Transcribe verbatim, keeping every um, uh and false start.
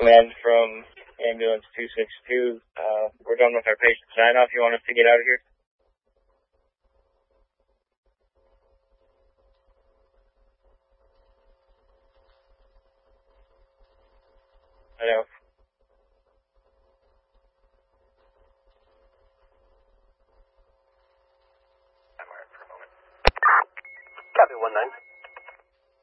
command from ambulance two six two. Uh, we're done with our patient sign-off. You want us to get out of here? I know.